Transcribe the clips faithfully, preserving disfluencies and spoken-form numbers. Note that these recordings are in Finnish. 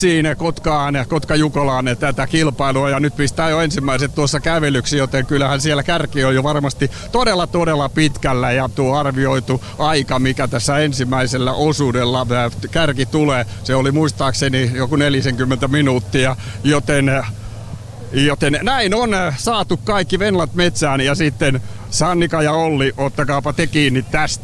siinä Kotkaan, Kotka-Jukolaan tätä kilpailua ja nyt pistää jo ensimmäiset tuossa kävelyksi, joten kyllähän siellä kärki on jo varmasti todella todella pitkällä ja tuo arvioitu aika, mikä tässä ensimmäisellä osuudella kärki tulee, se oli muistaakseni joku neljäkymmentä minuuttia, joten Joten näin on saatu kaikki venlat metsään ja sitten Sannika ja Olli, ottakaapa te kiinni tästä.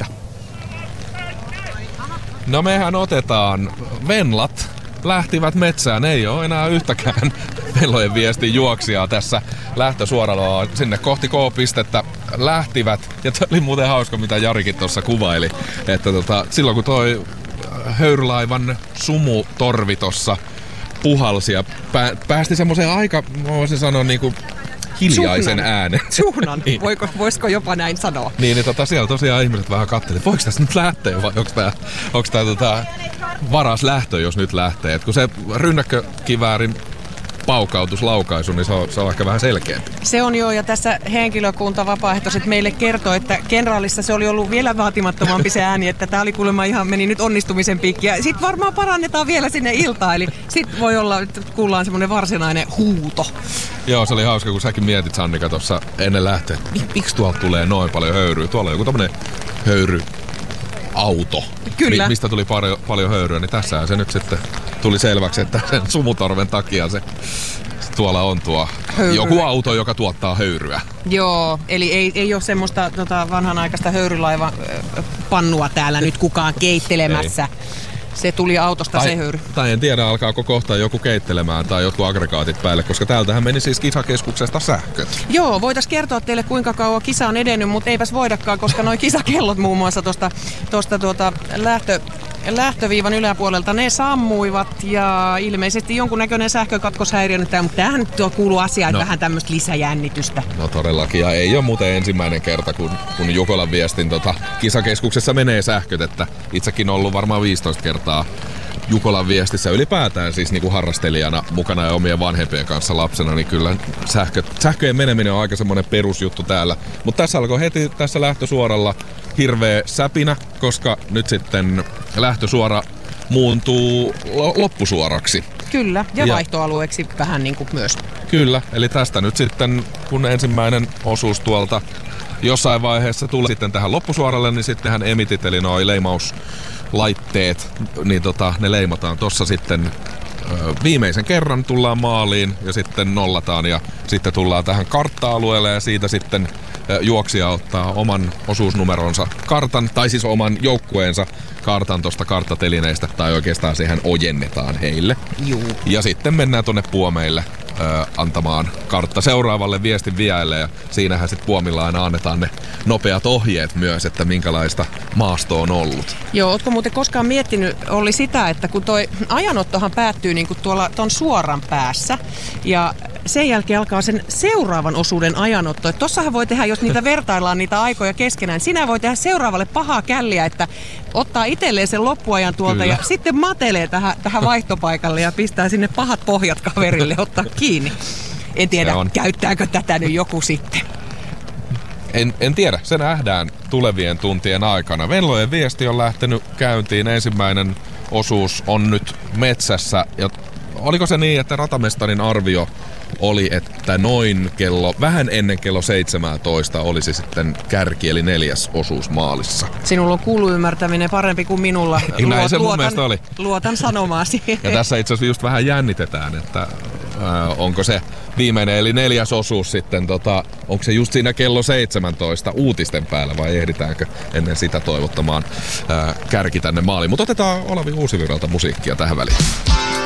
No mehän otetaan. Venlat lähtivät metsään. Ei ole enää yhtäkään Venlojen viestin juoksijaa tässä lähtösuoralla sinne kohti K-pistettä lähtivät. Ja tämä oli muuten hauska, mitä Jarikin tuossa kuvaili. Että tota, silloin kun toi höyrylaivan sumutorvi tuossa puhalsi ja pää, päästi semmoiseen aika, voisin sanoa niinku hiljaisen Suhnan. äänen. Suhnan, niin. Voiko, voisiko jopa näin sanoa? Niin, niin tota, siellä tosiaan ihmiset vähän kattelivat, voiko tässä nyt lähteä vai onko tää, onko tää tota, varas lähtö, jos nyt lähtee. Et kun se rynnäkkökiväärin paukautus, laukaisu, niin se on, se on ehkä vähän selkeämpi. Se on joo, ja tässä henkilökunta vapaaehtoiset meille kertoi, että kenraalissa se oli ollut vielä vaatimattomampi se ääni, että tämä oli kuulemma ihan meni nyt onnistumisen piikki. Ja sitten varmaan parannetaan vielä sinne iltaan, eli sitten voi olla, että kuullaan semmoinen varsinainen huuto. Joo, se oli hauska, kun säkin mietit, Sannika, tuossa ennen lähtöä, että miksi tuolta tulee noin paljon höyryä? Tuolla on joku tämmönen höyry auto, Kyllä. mistä tuli paljon, paljon höyryä, niin tässähän se nyt sitten tuli selväksi, että sen sumutorven takia se tuolla on tuo höyryä. Joku auto, joka tuottaa höyryä. Joo, eli ei, ei ole semmoista tota, vanhanaikaista höyrylaivan äh, pannua täällä nyt kukaan keittelemässä. Ei. Se tuli autosta tai, se höyry. Tai en tiedä, alkaako kohta joku keittelemään tai jotkut aggregaatit päälle, koska täältähän meni siis kisakeskuksesta sähköt. Joo, voitaisiin kertoa teille kuinka kauan kisa on edennyt, mutta eipäs voidakaan, koska noi kisakellot muun muassa tuosta tosta, tuota, lähtö, lähtöviivan yläpuolelta, ne sammuivat ja ilmeisesti jonkunnäköinen sähkökatkoshäiriö nyt, mutta tämähän nyt kuuluu asiaan, no. Vähän tämmöistä lisäjännitystä. No todellakin, ja ei ole muuten ensimmäinen kerta, kun, kun Jukolan viestin tota, kisakeskuksessa menee sähköt, että itsekin on ollut varmaan viisitoista kertaa Jukolan viestissä ylipäätään siis niinku harrastelijana mukana ja omien vanhempien kanssa lapsena, niin kyllä sähkö, sähköjen meneminen on aika semmoinen perusjuttu täällä. Mutta tässä alkoi heti tässä lähtösuoralla hirveä säpinä, koska nyt sitten lähtösuora muuntuu loppusuoraksi. Kyllä, ja, ja vaihtoalueeksi vähän niin kuin myös. Kyllä, eli tästä nyt sitten, kun ensimmäinen osuus tuolta jossain vaiheessa tulee sitten tähän loppusuoralle, niin sittenhän emitit, eli noi leimauslaitteet, niin tota, ne leimataan tossa sitten ö, viimeisen kerran tullaan maaliin ja sitten nollataan ja sitten tullaan tähän kartta-alueelle ja siitä sitten ö, juoksija ottaa oman osuusnumeronsa kartan, tai siis oman joukkueensa kartan tosta karttatelineistä, tai oikeastaan siihen ojennetaan heille. Juu. Ja sitten mennään tonne puomeille Ö, antamaan kartta seuraavalle viestin viejälle ja siinähän sitten puomilla aina annetaan ne nopeat ohjeet myös, että minkälaista maasto on ollut. Joo, ootko muuten koskaan miettinyt, oli sitä, että kun toi ajanottohan päättyy niinku tuolla ton suoran päässä ja sen jälkeen alkaa sen seuraavan osuuden ajanotto. Että tossahan voi tehdä, jos niitä vertaillaan niitä aikoja keskenään, sinä voi tehdä seuraavalle pahaa källiä, että ottaa itselleen sen loppuajan tuolta Kyllä. ja sitten matelee tähän, tähän vaihtopaikalle ja pistää sinne pahat pohjat kaverille ottaa kiinni. En tiedä, käyttääkö tätä nyt joku sitten. En, en tiedä, se nähdään tulevien tuntien aikana. Venlojen viesti on lähtenyt käyntiin. Ensimmäinen osuus on nyt metsässä. Ja oliko se niin, että ratamestarin arvio oli, että noin kello, vähän ennen kello seitsemäntoista olisi sitten kärki, eli neljäs osuus maalissa. Sinulla on kuulu ymmärtäminen parempi kuin minulla. Näin Luot, se mun luotan, mielestä oli. Luotan sanomaasi. Ja tässä itse asiassa just vähän jännitetään, että äh, onko se viimeinen, eli neljäs osuus sitten, tota, onko se just siinä kello seitsemäntoista uutisten päällä vai ehditäänkö ennen sitä toivottamaan äh, kärki tänne maaliin. Mutta otetaan Olavi Uusivirralta musiikkia tähän väliin.